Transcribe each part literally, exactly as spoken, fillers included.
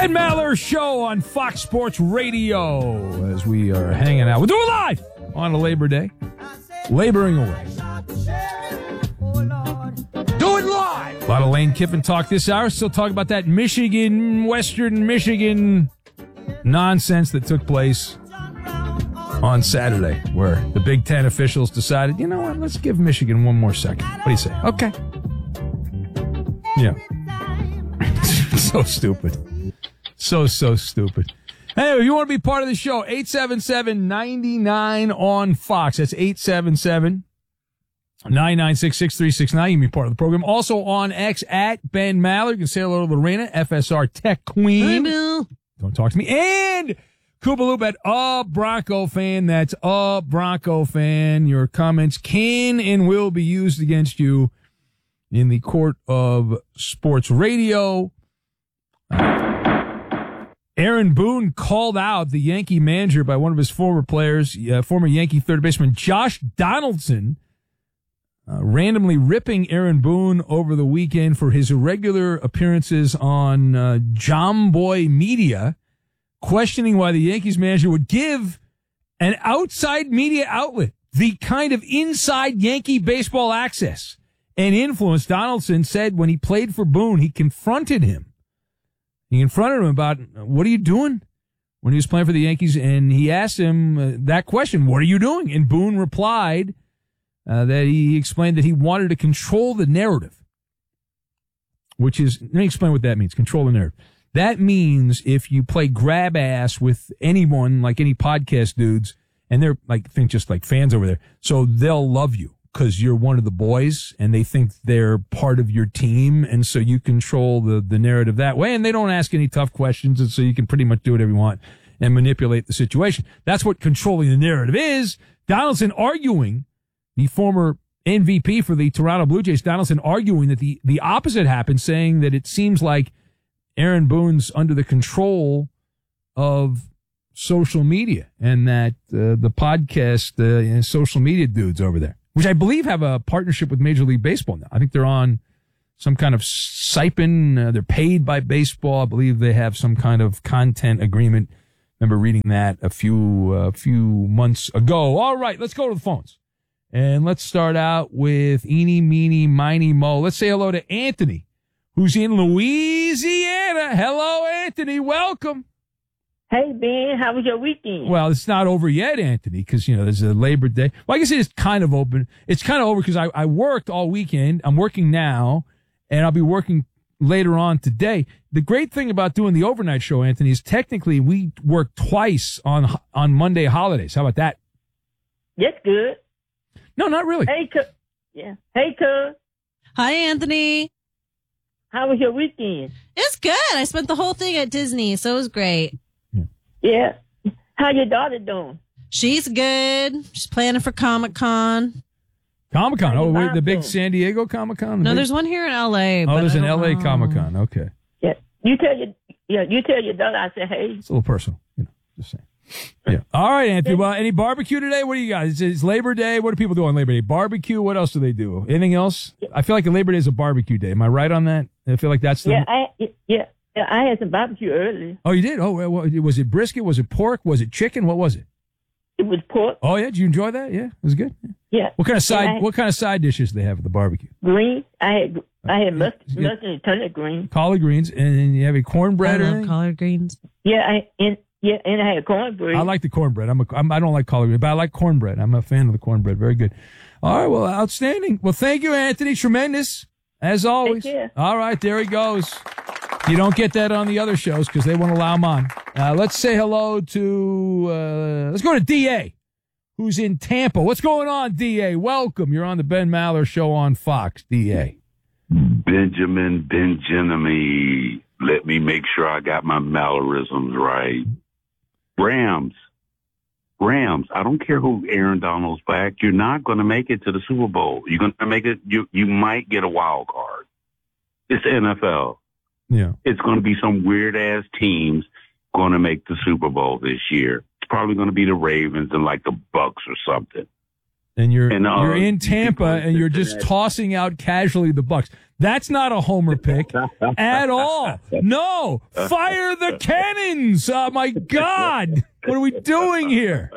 Ben Maller Show on Fox Sports Radio as we are hanging out. We'll do it live on a Labor Day. Laboring away. Do it live! A lot of Lane Kiffin talk this hour. Still talk about that Michigan, Western Michigan nonsense that took place on Saturday, where the Big Ten officials decided, you know what, let's give Michigan one more second. What do you say? Okay. Yeah. So stupid. So, so stupid. Hey, if you want to be part of the show, eight seven seven, nine nine on Fox. That's eight seven seven, nine nine six, six three six nine. You can be part of the program. Also on X at Ben Maller. You can say hello to Lorena, F S R Tech Queen. Hi, Bill. Don't talk to me. And Koopaloop at a Bronco fan. That's a Bronco fan. Your comments can and will be used against you in the court of sports radio. Uh, Aaron Boone called out the Yankee manager by one of his former players, uh, former Yankee third baseman Josh Donaldson, uh, randomly ripping Aaron Boone over the weekend for his irregular appearances on uh, Jomboy Media, questioning why the Yankees manager would give an outside media outlet the kind of inside Yankee baseball access and influence. Donaldson said when he played for Boone, he confronted him. He confronted him about, what are you doing? When he was playing for the Yankees, and he asked him uh, that question, what are you doing? And Boone replied uh, that he explained that he wanted to control the narrative, which is, let me explain what that means, control the narrative. That means if you play grab ass with anyone, like any podcast dudes, and they're like, think just like fans over there, so they'll love you because you're one of the boys and they think they're part of your team. And so you control the, the narrative that way, and they don't ask any tough questions. And so you can pretty much do whatever you want and manipulate the situation. That's what controlling the narrative is. Donaldson arguing, the former M V P for the Toronto Blue Jays, Donaldson arguing that the, the opposite happened, saying that it seems like Aaron Boone's under the control of social media and that uh, the podcast, uh, you know, social media dudes over there, which I believe have a partnership with Major League Baseball now. I think they're on some kind of stipend. Uh, they're paid by baseball. I believe they have some kind of content agreement. Remember reading that a few uh, few months ago. All right, let's go to the phones. And let's start out with Eeny, Meeny, Miny, Mo. Let's say hello to Anthony, who's in Louisiana. Hello, Anthony. Welcome. Hey, Ben, how was your weekend? Well, it's not over yet, Anthony, because, you know, there's a Labor Day. Well, I guess it is kind of open. It's kind of over because I, I worked all weekend. I'm working now, and I'll be working later on today. The great thing about doing the overnight show, Anthony, is technically we work twice on on Monday holidays. How about that? That's good. No, not really. Hey, cuz. Yeah. Hey, cuz. Hi, Anthony. How was your weekend? It's good. I spent the whole thing at Disney, so it was great. Yeah. How your daughter doing? She's good. She's planning for Comic-Con. Comic-Con. Oh, wait, the big San Diego Comic-Con? The no, big... there's one here in L A. Oh, but there's I an don't L A know. Comic-Con. Okay. Yeah. You tell your yeah, you tell your daughter I said, hey. It's a little personal, you know, just saying. Yeah. All right, Anthony. Well, any barbecue today? What do you got? It's, it's Labor Day. What do people do on Labor Day? Barbecue. What else do they do? Anything else? I feel like Labor Day is a barbecue day. Am I right on that? I feel like that's the... Yeah, I, yeah. Yeah, I had some barbecue earlier. Oh, you did? Oh, well, was it brisket? Was it pork? Was it chicken? What was it? It was pork. Oh, yeah? Did you enjoy that? Yeah? It was good? Yeah. Yeah. What kind of side I, What kind of side dishes do they have at the barbecue? Greens. I had I had mustard, Yeah. mustard and turnip greens. Collard greens. And then you have a cornbread I or love anything? collard greens. Yeah, I and yeah, and I had cornbread. I like the cornbread. I'm a, I'm, I don't like collard greens, but I like cornbread. I'm a fan of the cornbread. Very good. All right. Well, outstanding. Well, thank you, Anthony. Tremendous. As always. Take care. All right. There he goes. You don't get that on the other shows because they won't allow him on. Uh, let's say hello to, uh, let's go to D A, who's in Tampa. What's going on, D A? Welcome. You're on the Ben Maller Show on Fox, D A. Benjamin Benjamin. Let me make sure I got my Mallorisms right. Rams. Rams. I don't care who Aaron Donald's back. You're not going to make it to the Super Bowl. You're going to make it. You, you might get a wild card. It's the N F L. Yeah. It's going to be some weird-ass teams going to make the Super Bowl this year. It's probably going to be the Ravens and, like, the Bucks or something. And you're And, uh, you're in Tampa, people and you're just Cincinnati. tossing out casually the Bucks. That's not a homer pick at all. No, fire the cannons! Oh my God, what are we doing here?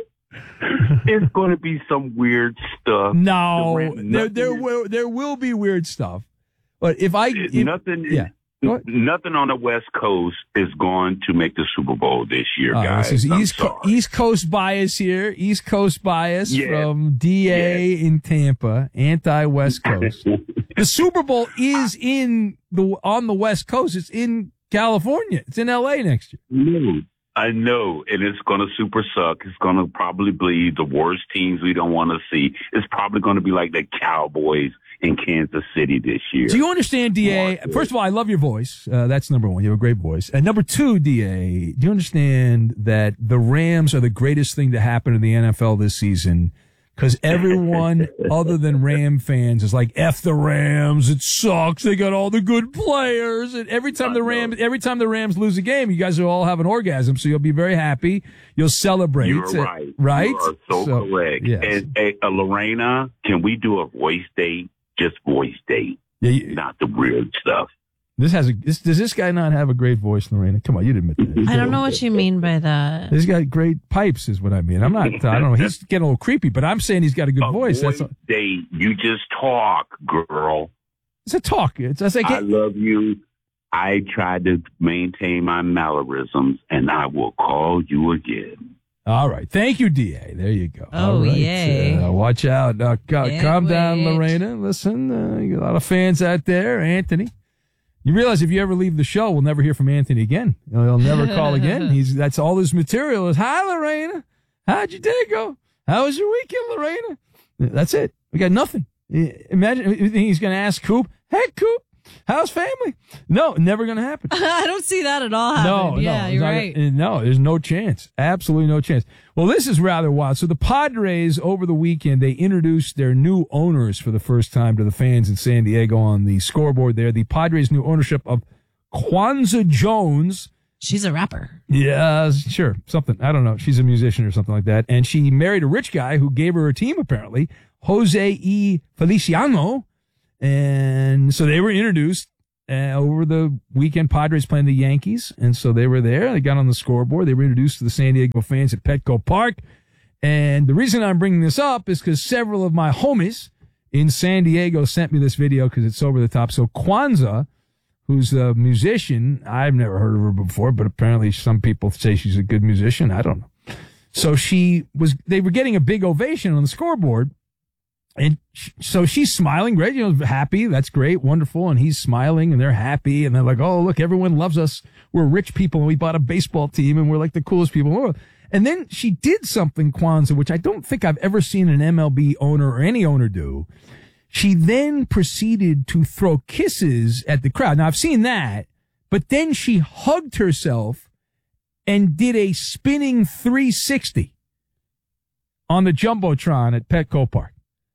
It's going to be some weird stuff. No, The Rams- there there nothing- will there will be weird stuff. But if I if, nothing. yeah. Go ahead. Nothing on the West Coast is going to make the Super Bowl this year, All right, guys. this is I'm East, Co- sorry. East Coast bias here. East Coast bias Yeah. from D A in Tampa, anti-West Coast. The Super Bowl is in the on the West Coast. It's in California. It's in L A next year. No, I know, and it's going to super suck. It's going to probably be the worst teams we don't want to see. It's probably going to be like the Cowboys in Kansas City this year. Do you understand, D A? First of all, I love your voice. Uh, that's number one. You have a great voice. And number two, D A, do you understand that the Rams are the greatest thing to happen in the N F L this season? Because everyone other than Ram fans is like, F the Rams. It sucks. They got all the good players. And every time the Rams, every time the Rams lose a game, you guys will all have an orgasm. So you'll be very happy. You'll celebrate. You're Uh, right. Right? You are so, So, correct. yes. And hey, uh, Lorena, can we do a voice date? Just voice date, Yeah, you- not the weird stuff. this has a, this, does this guy not have a great voice, Lorena? Come on, you'd admit that. I don't know what you mean by that. He's got great pipes, is what I mean. I'm not, I don't know. He's getting a little creepy, but I'm saying he's got a good A voice. That's voice all. date. You just talk, girl. It's a talk. It's, it's like, I love you. I try to maintain my mannerisms, and I will call you again. all right. Thank you, D A. There you go. Oh, all right. yay. Uh, watch out. Uh, ca- Can't calm down, wait. Lorena. Listen, uh, you got a lot of fans out there. Anthony. You realize if you ever leave the show, we'll never hear from Anthony again. He'll, he'll never call again. He's that's all his material is. Hi, Lorena. How'd your day go? How was your weekend, Lorena? That's it. We got nothing. Imagine you think he's going to ask Coop. Hey, Coop, how's family? No, never going to happen. I don't see that at all happen. No, yeah, no, you're not- right. No, there's no chance. Absolutely no chance. Well, this is rather wild. So the Padres over the weekend, they introduced their new owners for the first time to the fans in San Diego on the scoreboard there. The Padres' new ownership of Kwanzaa Jones. She's a rapper. Yeah, sure. Something. I don't know. She's a musician or something like that. And she married a rich guy who gave her a team, apparently, Jose E. Feliciano. And so they were introduced uh, over the weekend. Padres playing the Yankees. And so they were there. They got on the scoreboard. They were introduced to the San Diego fans at Petco Park. And the reason I'm bringing this up is because several of my homies in San Diego sent me this video because it's over the top. So Kwanzaa, who's a musician, I've never heard of her before, but apparently some people say she's a good musician. I don't know. So she was, they were getting a big ovation on the scoreboard. And sh- so she's smiling, great, you know, happy. That's great, wonderful. And he's smiling and they're happy. And they're like, oh, look, everyone loves us. We're rich people and we bought a baseball team and we're like the coolest people in the world. And then she did something, Kwanzaa, which I don't think I've ever seen an M L B owner or any owner do. She then proceeded to throw kisses at the crowd. Now, I've seen that, but then she hugged herself and did a spinning three sixty on the Jumbotron at Petco Park.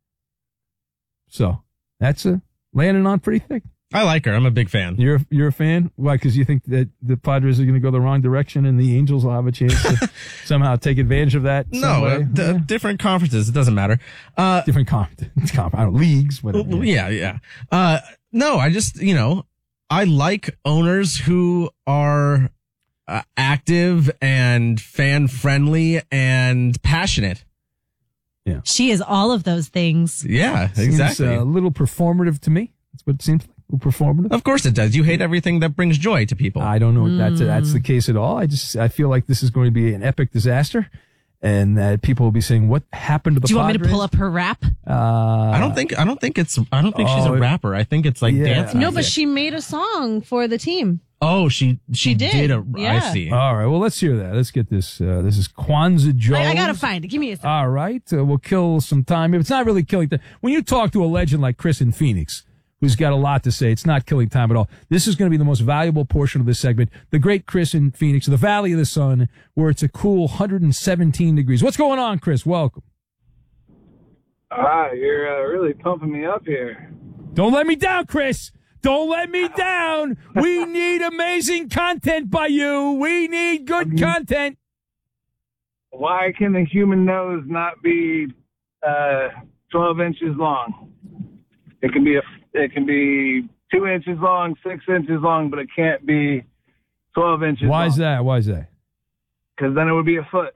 So that's a landing on pretty thick. I like her. I'm a big fan. You're you're a fan? Why? Because you think that the Padres are going to go the wrong direction and the Angels will have a chance to somehow take advantage of that? some No, way? uh, d- Yeah. different conferences. It doesn't matter. Uh, Different comp, comp I don't know, leagues. Whatever. yeah, yeah. Uh, no, I just, you know, I like owners who are uh, active and fan friendly and passionate. She is all of those things. Yeah, Seems, exactly. uh, a little performative to me. That's what it seems like. A little performative. Of course it does. You hate everything that brings joy to people. I don't know if that's that's the case at all. I just I feel like this is going to be an epic disaster, and that people will be saying, "What happened to the?" Do you want me to Padres?" pull up her rap? Uh, I don't think. I don't think it's. I don't think she's Oh, a rapper. I think it's like yeah. dancing. No, Okay. but she made a song for the team. Oh, she she, She did. a. I Yeah. see. All right. Well, let's hear that. Let's get this. Uh, this is Kwanzaa Jones. I, I gotta find it. Give me a second. All right. Uh, we'll kill some time. It's not really killing time. When you talk to a legend like Chris in Phoenix, who's got a lot to say, it's not killing time at all. This is going to be the most valuable portion of this segment. The great Chris in Phoenix, the Valley of the Sun, where it's a cool one hundred seventeen degrees. What's going on, Chris? Welcome. Ah, you're uh, really pumping me up here. Don't let me down, Chris. Don't let me down. We need amazing content by you. We need good content. Why can the human nose not be uh, twelve inches long. It can be a, it can be two inches long, six inches long, but it can't be twelve inches. Why long. is that? Why is that? Because then it would be a foot.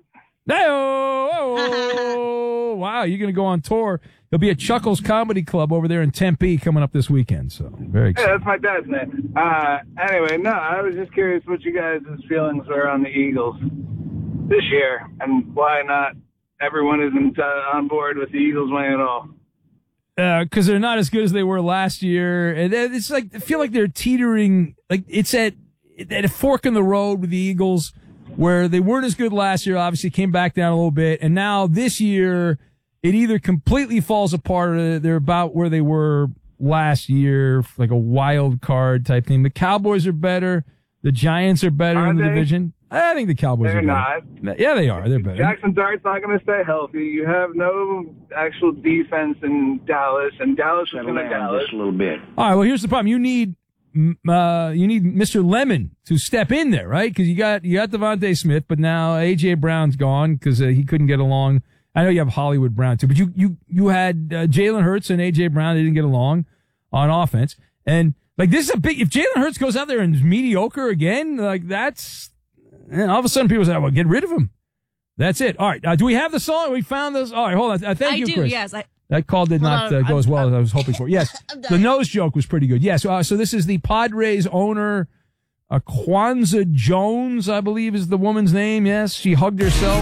Oh, wow, you're going to go on tour. There'll be a Chuckles Comedy Club over there in Tempe coming up this weekend. So very excited. Yeah, that's my dad's name. Uh, anyway, no, I was just curious what you guys' feelings were on the Eagles this year, and why not everyone isn't uh, on board with the Eagles winning at all. Because uh, they're not as good as they were last year, and it's like I feel like they're teetering. Like it's at at a fork in the road with the Eagles, where they weren't as good last year. Obviously, came back down a little bit, and now this year it either completely falls apart or they're about where they were last year, like a wild card type thing. The Cowboys are better. The Giants are better Are in the they? division. I think the Cowboys They're are better. not. Yeah, they are. They're better. Jackson Dart's not going to stay healthy. You have no actual defense in Dallas, and Dallas is going to Dallas. Just a little bit. All right. Well, here's the problem. You need uh, you need Mister Lemon to step in there, right? Because you got you got Devontae Smith, but now A J Brown's gone because uh, he couldn't get along. I know you have Hollywood Brown too, but you you you had uh, Jalen Hurts and A J Brown. They didn't get along on offense, and like this is a big. If Jalen Hurts goes out there and is mediocre again, like that's and all of a sudden people say, "Well, get rid of him." That's it. All right. Uh, do we have the song? We found this. All right. Hold on. Uh, thank I you, do, Chris. yes. I, That call did not uh, go as well as I was hoping for. Yes, I'm the done. nose joke was pretty good. Yes, uh, so this is the Padres owner, uh, Kwanzaa Jones, I believe is the woman's name. Yes, she hugged herself.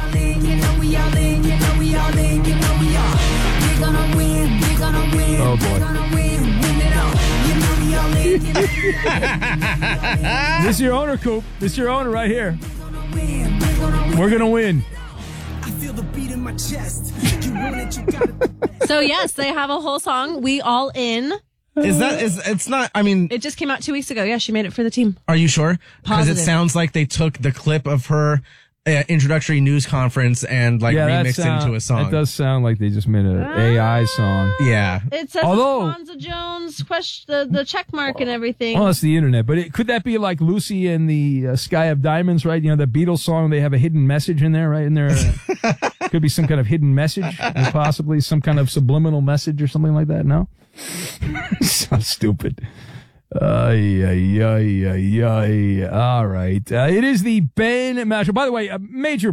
Oh boy. This is your owner, Coop. This is your owner right here. We're gonna win. so yes, they have a whole song. We all in. Is that is it's not? I mean, It just came out two weeks ago. Yeah, she made it for the team. are you sure? Because it Positive. sounds like they took the clip of her uh, introductory news conference and like Yeah, that remixed sound- it into a song. It does sound like they just made an A I song. Yeah. It says Although- Kwanzaa Jones question the, the check mark and everything. Well, it's the internet, but it, could that be like Lucy and the uh, Sky of Diamonds, right? You know, the Beatles song, they have a hidden message in there, right? In there, uh, could be some kind of hidden message, and possibly some kind of subliminal message or something like that. No, so stupid. Ay, ay, ay, ay, ay. All right, uh, it is the Ben Mash. By the way, a major.